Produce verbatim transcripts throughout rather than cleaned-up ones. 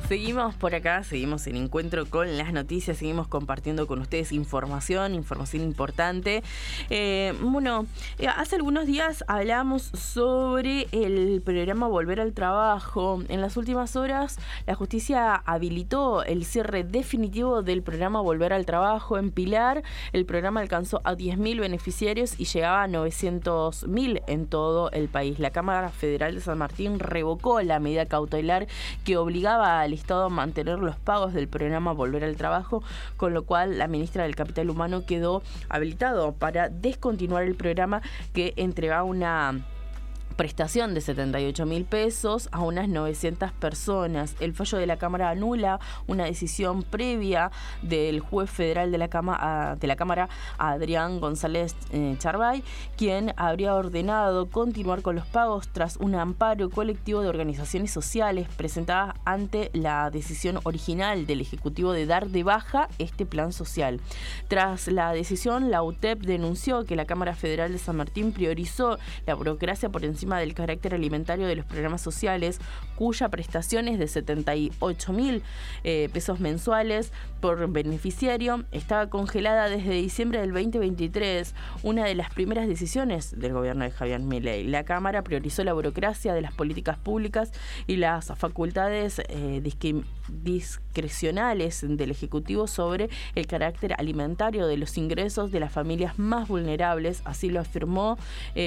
Seguimos por acá, seguimos en Encuentro con las Noticias, seguimos compartiendo con ustedes información, información importante. Eh, bueno, eh, hace algunos días hablamos sobre el programa Volver al Trabajo. En las últimas horas, la justicia habilitó el cierre definitivo del programa Volver al Trabajo en Pilar. El programa alcanzó a diez mil beneficiarios y llegaba a novecientos mil en todo el país. La Cámara Federal de San Martín revocó la medida cautelar que obligaba al Estado a mantener los pagos del programa Volver al Trabajo, con lo cual la ministra del Capital Humano quedó habilitado para descontinuar el programa que entregaba una prestación de setenta y ocho mil pesos a unas novecientas personas. El fallo de la Cámara anula una decisión previa del juez federal de la, Cama, de la Cámara, Adrián González eh, Charbay, quien habría ordenado continuar con los pagos tras un amparo colectivo de organizaciones sociales presentada ante la decisión original del Ejecutivo de dar de baja este plan social. Tras la decisión, la U T E P denunció que la Cámara Federal de San Martín priorizó la burocracia por encima del carácter alimentario de los programas sociales, cuya prestación es de setenta y ocho mil eh, pesos mensuales por beneficiario. Estaba congelada desde diciembre del veinte veintitrés, una de las primeras decisiones del gobierno de Javier Milei. La Cámara priorizó la burocracia de las políticas públicas y las facultades eh, discrim- discrecionales del Ejecutivo sobre el carácter alimentario de los ingresos de las familias más vulnerables. Así lo afirmó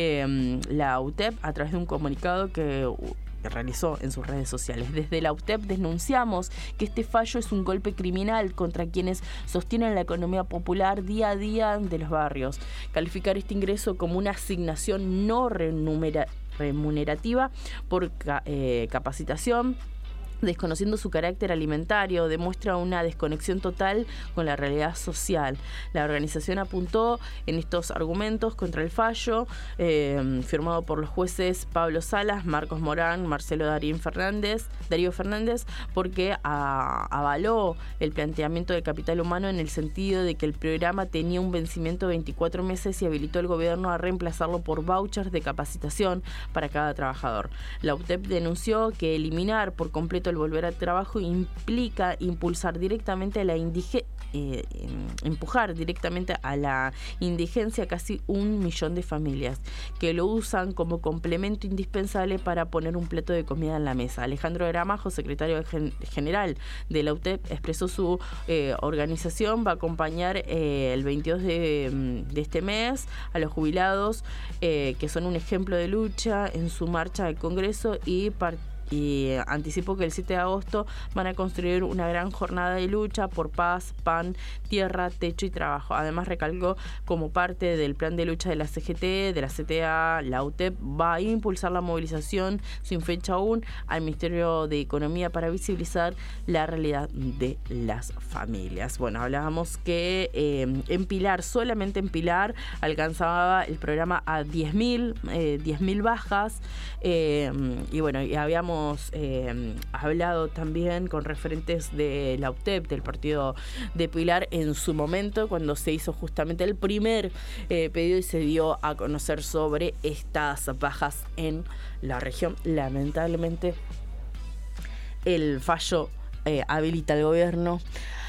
eh, la U T E P a través de un comunicado que que realizó en sus redes sociales. Desde la U T E P denunciamos que este fallo es un golpe criminal contra quienes sostienen la economía popular día a día de los barrios. Calificar este ingreso como una asignación no renumera- remunerativa por ca- eh, capacitación, desconociendo su carácter alimentario, demuestra una desconexión total con la realidad social. La organización apuntó en estos argumentos contra el fallo, eh, firmado por los jueces Pablo Salas, Marcos Morán, Marcelo Darín Fernández, Darío Fernández, porque a, avaló el planteamiento de Capital Humano en el sentido de que el programa tenía un vencimiento de veinticuatro meses y habilitó al gobierno a reemplazarlo por vouchers de capacitación para cada trabajador. La U T E P denunció que eliminar por completo el volver al trabajo implica impulsar directamente a la indige- eh, empujar directamente a la indigencia casi un millón de familias que lo usan como complemento indispensable para poner un plato de comida en la mesa. Alejandro Gramajo, secretario gen- general de la U T E P, expresó su eh, organización va a acompañar eh, el veintidós de, de este mes a los jubilados eh, que son un ejemplo de lucha en su marcha al Congreso y participar. Y anticipó que el siete de agosto van a construir una gran jornada de lucha por paz, pan, tierra, techo y trabajo. Además recalcó como parte del plan de lucha de la C G T, de la C T A, la U T E P va a impulsar la movilización sin fecha aún al Ministerio de Economía para visibilizar la realidad de las familias. Bueno, hablábamos que eh, en Pilar, solamente en Pilar, alcanzaba el programa a diez mil bajas eh, y bueno, y habíamos Eh, hablado también con referentes de la U T E P, del partido de Pilar, en su momento, cuando se hizo justamente el primer eh, pedido y se dio a conocer sobre estas bajas en la región. Lamentablemente, el fallo eh, habilita al gobierno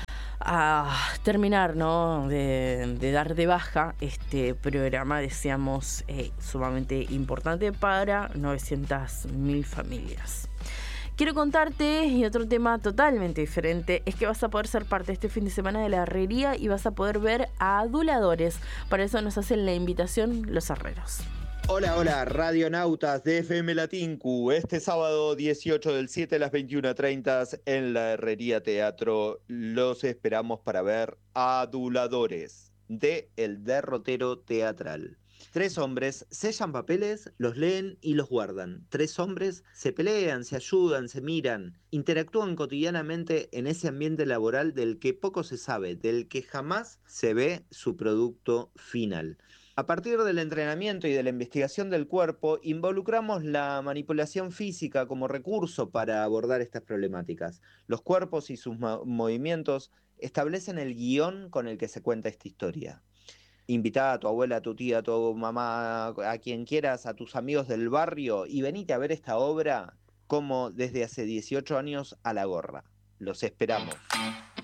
a terminar, ¿no? de, de dar de baja este programa, decíamos, eh, sumamente importante para novecientas mil familias. Quiero contarte, y otro tema totalmente diferente, es que vas a poder ser parte este fin de semana de la herrería y vas a poder ver a aduladores. Para eso nos hacen la invitación los herreros. Hola, hola, radionautas de F M Latinku. Este sábado dieciocho del siete a las veintiuna treinta en la Herrería Teatro los esperamos para ver Aduladores de El Derrotero Teatral. Tres hombres sellan papeles, los leen y los guardan. Tres hombres se pelean, se ayudan, se miran, interactúan cotidianamente en ese ambiente laboral del que poco se sabe, del que jamás se ve su producto final. A partir del entrenamiento y de la investigación del cuerpo, involucramos la manipulación física como recurso para abordar estas problemáticas. Los cuerpos y sus mo- movimientos establecen el guión con el que se cuenta esta historia. Invitá a tu abuela, a tu tía, a tu mamá, a quien quieras, a tus amigos del barrio y venite a ver esta obra como desde hace dieciocho años a la gorra. Los esperamos.